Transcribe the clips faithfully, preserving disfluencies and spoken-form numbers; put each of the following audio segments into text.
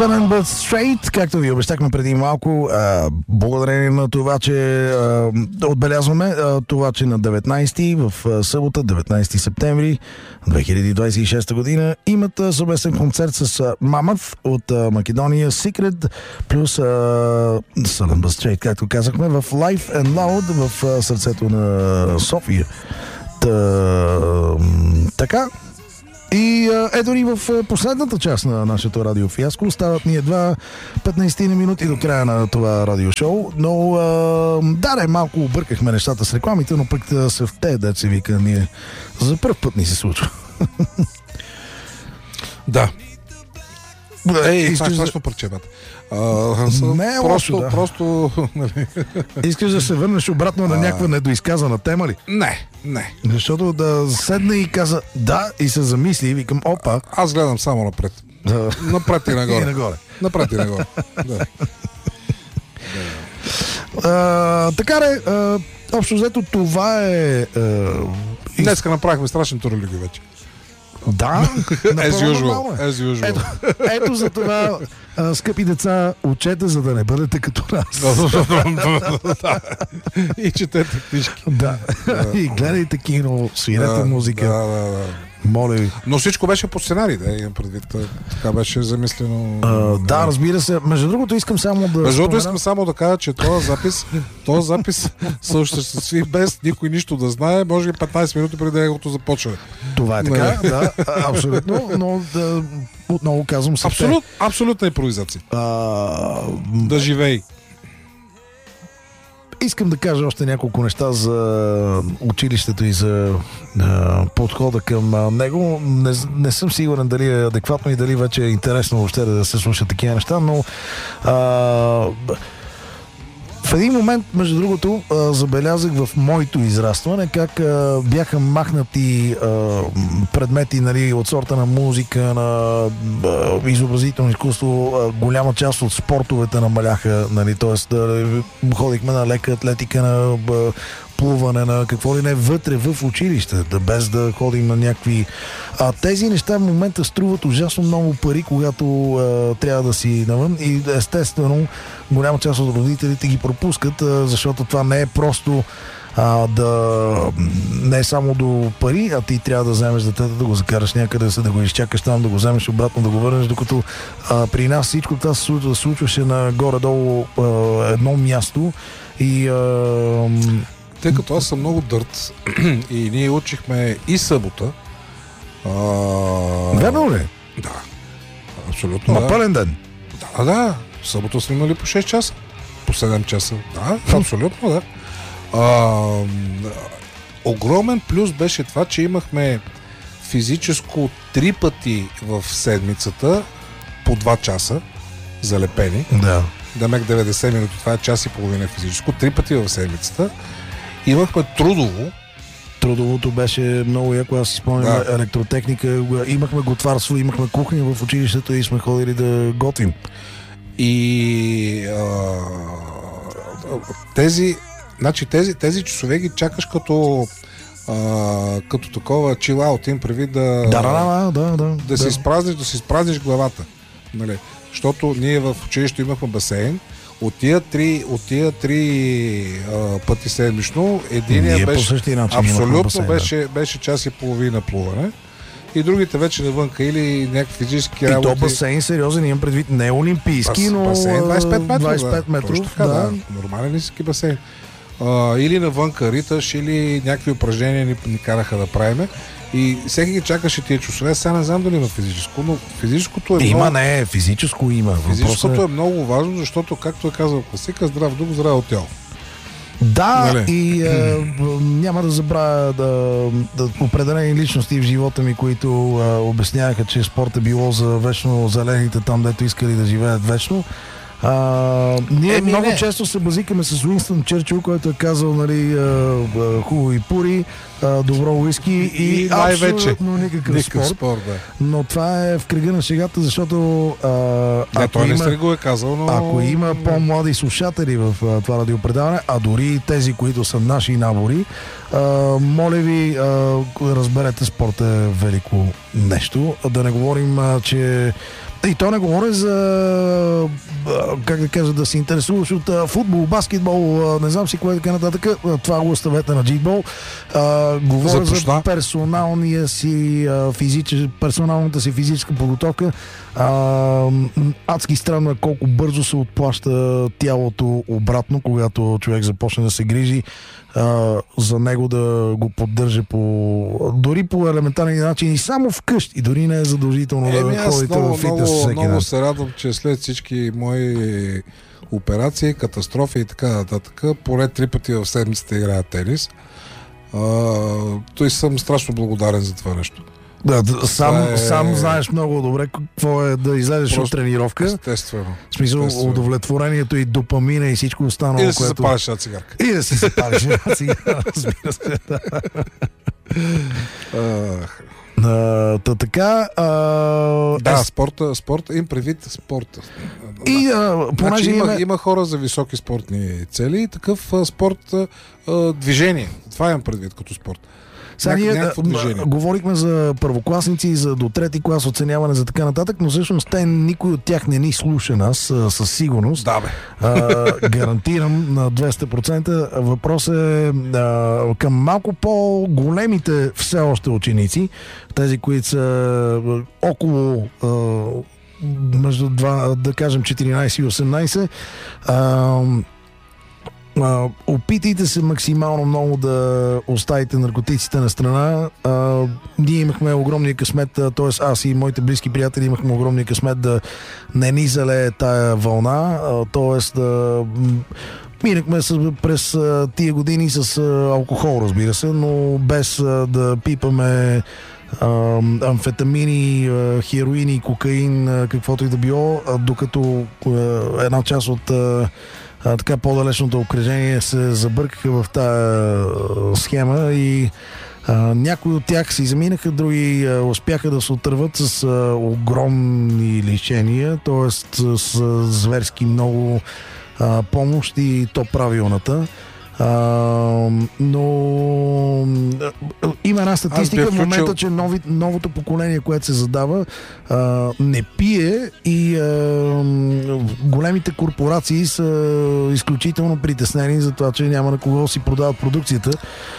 Sudden But Straight, както ви обещахме преди малко, а, благодарение на това, че а, отбелязваме а, това, че на деветнайсети в а, събота, деветнайсети септември две хиляди двайсет и шеста година имат а, съвместен концерт с а, Mammoth от а, Македония, Secret плюс а, Sudden But Straight, както казахме, в Live and Loud в а, сърцето на София. Та, така. И ето ни в последната част на нашето радиофиаско. Остават ни едва петнайсет минути до края на това радиошоу. Но да, да, малко объркахме нещата с рекламите, но пък да се в те, да се вика, ние за първ път ни се случва. Да. Ей, искаш това е да... страшно парче, бе. Uh, не е просто, лошо, да. Просто, нали. Искаш да се върнеш обратно на някаква недоизказана тема ли? Не, не. Защото да седне и каза да и се замисли и викам опа. Аз гледам само напред. Да. Напред и нагоре. И нагоре. Напред и нагоре. Да. А, така де, а, общо взето това е... А, Днеска направихме страшни турелюги вече. Да, as usual. As usual. Ето, ето за това, а, скъпи деца, учете, за да не бъдете като нас. И четете книжки. Да. И гледайте кино, свирете музика. Да, да, да. Моля ви. Но всичко беше по сценарий, да, имам предвид. Така беше замислено. А, да, разбира се. Между другото, искам само да. Между другото, искам само да кажа, че този запис, този запис се осъществи без никой нищо да знае, може би петнайсет минути преди да го започва. Това е така, не. Да, абсолютно, но да, отново казвам се. Абсолют, абсолютна импровизация. А, да живей. Искам да кажа още няколко неща за училището и за а, подхода към а, него. Не, не съм сигурен дали е адекватно и дали вече е интересно въобще да се слушат такива неща, но а, в един момент, между другото, а, забелязах в моето израстване как а, бяха махнати а, предмети, нали, от сорта на музика, на а, изобразително изкуство. А, голяма част от спортовете намаляха, нали, т.е. да, ходихме на лека атлетика, на а, плуване, на какво ли не, вътре в училище, да, без да ходим на някакви... А тези неща в момента струват ужасно много пари, когато а, трябва да си навън и естествено голяма част от родителите ги пропускат, а, защото това не е просто а, да не е само до пари, а ти трябва да вземеш детето, да го закараш някъде, да го изчакаш там, да го вземеш обратно, да го върнеш, докато а, при нас всичко това се случва, случваше на горе-долу а, едно място и а, тъй като аз съм много дърт и ние учихме и събота. А... Верно ли? Да. Абсолютно. На да. пълен ден? Да, да. Събота сме имали по шест часа. По седем часа. Да, абсолютно, да. А, огромен плюс беше това, че имахме физическо три пъти в седмицата по два часа залепени. Да. Демек деветдесет минути, това е час и половина физическо. Три пъти в седмицата. Имахме трудово. Трудовото беше много яко, аз си спомням, да. Електротехника, имахме готварство, имахме кухня в училището и сме ходили да готвим. И а, тези, значи тези, тези часове ги чакаш като а, като такова чилаут, им прави да да, да, да, да, да, да си изпразниш, да си изпразниш главата. Нали? Защото ние в училището имахме басейн. От тия три, от тия три а, пъти седмично, единия беше абсолютно басейн, беше, да. беше час и половина плуване. И другите вече навънка или някакви физически работи. И то басейн сериозен, имам предвид, не е олимпийски, Бас, но басейн двайсет и пет метров. двайсет и пет да. метров, Така, да. да. Нормален ниски басейн. А, или навънка риташ, или някакви упражнения ни, ни караха да правиме. И всеки ги чакаше тия часове. Сега не знам дали има физическо, но физическото е има, много... не, физическо има. Физическото е... е много важно, защото, както е казал класика, здрав дух, здраво тяло. Да, нали? И е, няма да забравя да, да определени личности в живота ми, които е, обясняваха, че спорт е било за вечно зелените там, дето искали да живеят вечно. А, ние е, много не. често се базикаме с Уинстън Чърчил, който е казал, нали, хубави пури, добро уиски и, и абсолютно никакъв, никакъв спорт. спорт да. Но това е в кръга на шегата, защото а, да, той не сте го е казал, но... ако има по-млади слушатели в а, това радиопредаване, а дори тези, които са наши набори, а, моля ви, а, разберете, спорт е велико нещо. Да не говорим, а, че И то не говори за, как да кажа, да се интересуваш от футбол, баскетбол, не знам си кое така нататък. Това го оставете на джитбол. Говоря за, за персоналния си физич, персоналната си физическа подготовка. А, адски странно е колко бързо се отплаща тялото обратно, когато човек започне да се грижи а, за него, да го поддържа по, дори по елементарни начини, само вкъщи. И дори не е задължително е, да ходите в фитнес всеки ден. Много се радвам, че след всички мои операции, катастрофи и така нататък, поне три пъти в седмицата играя тенис. А, той съм страшно благодарен за това нещо. Да, сам, е... сам знаеш много добре какво е да излезеш от тренировка. Естествено. В смисъл, естествено. Удовлетворението и допамина и всичко останало. И да си което... запалиш една цигарка. И да си запалиш една цигарка, разбира се. Uh, та, така а, да, е... спорта, спорта им предвид спорта. И, а, значи, има, има... има хора за високи спортни цели и такъв а, спорт а, движение. Това имам предвид като спорт. Сега ние да, говорихме за първокласници, за до трети клас оценяване, за така нататък, но всъщност те, никой от тях не ни слуша нас със сигурност. Да, бе. А, гарантирам на двеста процента. Въпросът е а, към малко по-големите все още ученици, тези, които са около а, между два, да кажем четиринайсет и осемнайсет. А, Uh, опитайте се максимално много да оставите наркотиците на страна. Uh, ние имахме огромния късмет, т.е. аз и моите близки приятели имахме огромния късмет да не ни залее тая вълна, т.е. да минахме с, през uh, тия години с uh, алкохол, разбира се, но без uh, да пипаме Uh, амфетамини, uh, хероини, кокаин, uh, каквото и да било, uh, докато uh, една част от uh, uh, така по-далечното окръжение се забъркаха в тая uh, схема и uh, някои от тях се заминаха, други uh, успяха да се отърват с uh, огромни лишения, т.е. с uh, зверски много uh, помощ и то правилната. Uh, но uh, има една статистика в момента, включил... че нови, новото поколение, което се задава, uh, не пие и uh, големите корпорации са изключително притеснени за това, че няма на кого си продават продукцията.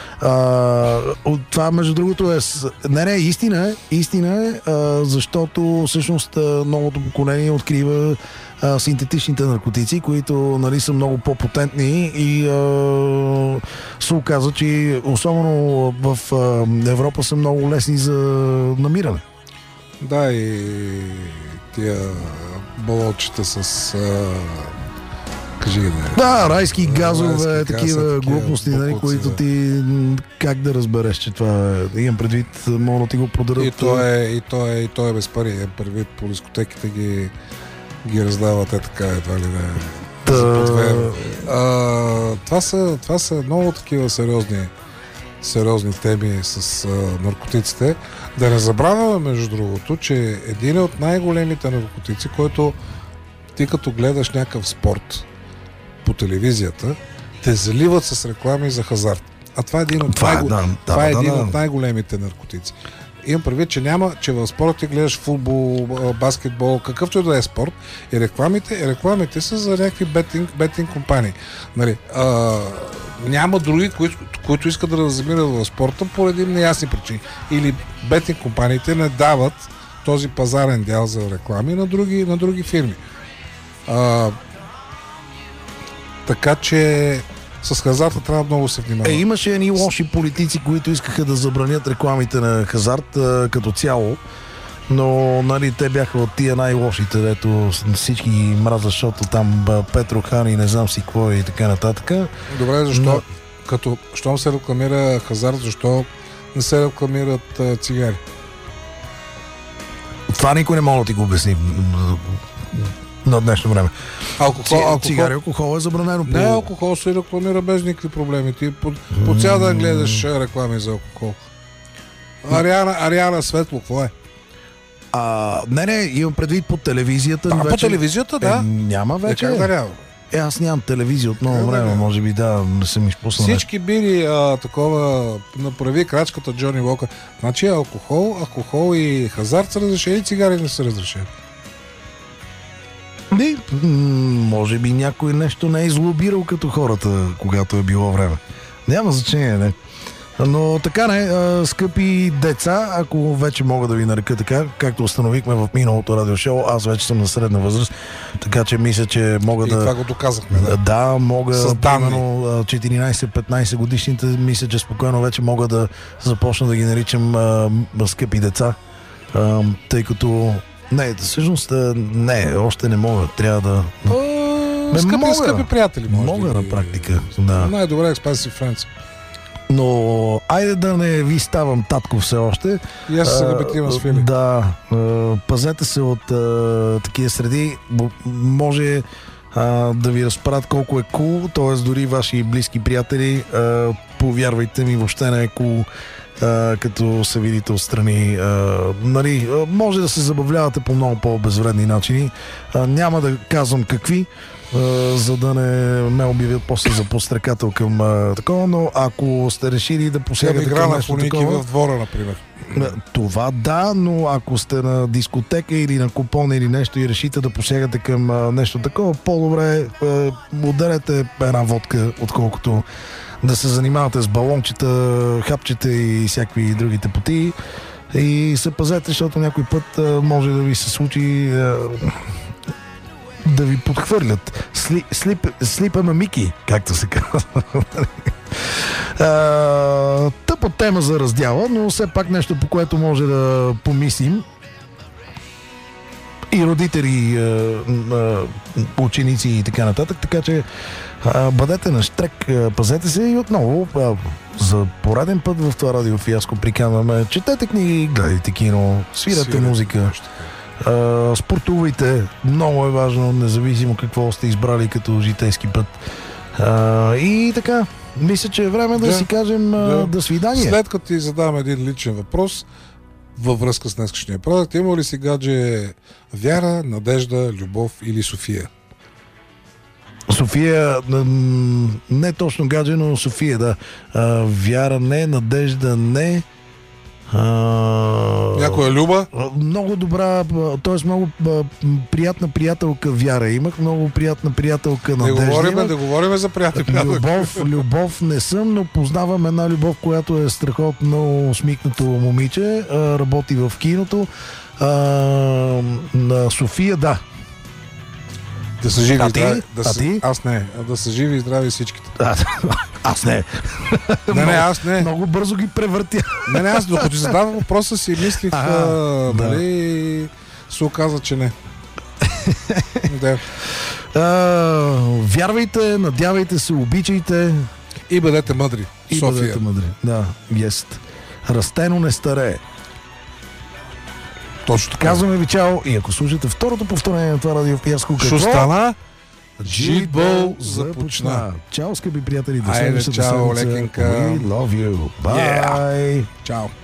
Uh, това, между другото, е... Не, не, истина е, истина е, uh, защото всъщност uh, новото поколение открива uh, синтетичните наркотици, които, нали, са много по-потентни и uh, се оказа, че особено в uh, Европа са много лесни за намиране. Да, и тия балончета с... Uh... Кажи, да. Да, райски газове, райски такива газ, глупости, нали, които ти как да разбереш, че това е. Имам предвид, мога да ти го продадат. И то е, и то е, и то е без пари. Имам предвид, по дискотеките ги, ги раздават е така, едва ли не. Та... А, това, са, това са много такива сериозни, сериозни теми с а, наркотиците. Да не забравяме, между другото, че един от най-големите наркотици, който ти като гледаш някакъв спорт по телевизията, те заливат с реклами за хазарт. А това е един от, това най- е, да, това да, е да, един да. от най-големите наркотици. Имам предвид, че няма, че в спорт ти гледаш футбол, баскетбол, какъвто и да е спорт, и рекламите, рекламите са за някакви бетинг, бетинг компании. Нали, а, няма други, които, които искат да размират в спорта поради неясни причини. Или бетинг компаниите не дават този пазарен дял за реклами на други, на други фирми. А, така че с хазарта трябва много се внимава. Е, имаше едни лоши политици, които искаха да забранят рекламите на хазарт а, като цяло, но, нали, те бяха от тия най-лошите, дето всички мразят, защото там Петро Хан и не знам си какво и така нататък. Добре, защо? Но... Като щом се рекламира хазарт, защо не се рекламират а, цигари? Това никой не може да ти го обясни на днешно време. Алкохол, Ци, алкохол. Цигари, алкохол е забранено. Не, алкохол се рекламира без никакви проблеми. Ти по, по цял ден гледаш реклами за алкохол. Ариана, Ариана Светло, какво е? А, не, не, имам предвид по телевизията. А, вече... по телевизията, да. Е, няма вече. Е, как да няма? Е, аз нямам телевизия от много време, да, може би да, не съм изпуснал. Всички били а, такова, направи крачката Джони Уокър. Значи алкохол, алкохол и хазарт са разрешени, цигари не са разрешени. Ами, може би някой нещо не е излобирал като хората, когато е било време. Няма значение, не. Но така не, скъпи деца, ако вече мога да ви нарека така, както установихме в миналото радиошоу, аз вече съм на средна възраст, така че мисля, че мога и да... И това го доказахме, да. Да, мога, примерно четиринайсет-петнайсет годишните, мисля, че спокойно вече мога да започна да ги наричам а, скъпи деца, а, тъй като... Не, всъщност не, още не мога, трябва да... Ме, скъпи, мога, скъпи приятели, може мога да на практика, да. Най-добре експансив френци. Но айде да не ви ставам татко все още. И аз се репетирам с Фили. Да, а, пазете се от а, такива среди. Може а, да ви разправят колко е кул, cool, т.е. дори ваши близки приятели, а, повярвайте ми, въобще не е кул, cool, като се видите отстрани. А, нали, може да се забавлявате по много по-безвредни начини. А, няма да казвам какви, Uh, за да не ме обявят после за подстрекател към uh, такова, но ако сте решили да посягате към нещо такова... в двора, например. Това да, но ако сте на дискотека или на купон или нещо и решите да посягате към uh, нещо такова, по-добре uh, ударете една водка, отколкото да се занимавате с балончета, хапчета и всякакви другите потии. И се пазете, защото някой път uh, може да ви се случи... Uh, да ви подхвърлят. Сли, слип, слипа на Мики, както се казва. Тъпа тема за раздяла, но все пак нещо, по което може да помислим. И родители, ученици и така нататък. Така че бъдете на щрек, пазете се и отново за пореден път в това радиофиаско приканваме. Четете книги, гледайте кино, свирате Свирете. музика. Uh, спортувайте, много е важно, независимо какво сте избрали като житейски път. Uh, и така, мисля, че е време да, да си кажем uh, да. до свидание. След като ти задавам един личен въпрос във връзка с днескашния продукт, има ли си гадже вяра, надежда, любов или София? София, не точно гадже, но София, да. Uh, вяра не, надежда не. Uh, Някоя Люба? Много добра, т.е. много приятна приятелка Вяра имах, много приятна приятелка Надежда. Не говориме, да говориме за приятел приятелка. Любов, любов не съм, но познавам една любов, която е страхотно усмихнато момиче, работи в киното. На София, да. Да са живи и здрави. Да а ти? Аз не. Да са живи и здрави всичките. А, аз не. Не, не, аз не. Много бързо ги превъртя. Не, не, аз докато ти задавам въпроса си мислих, а, а, да. Нали, се оказа, че не. Да. А, вярвайте, надявайте се, обичайте. И бъдете мъдри. И София. бъдете мъдри. Да, есть. Растено не старее. Точно така. Казваме ви чао и ако слушате второто повторение на това радиофиаско, какво? Шостана, джитбол започна. Чао, скъпи приятели. До следващата седмица. Чао, лекенка. We love you. Bye. Yeah. Чао.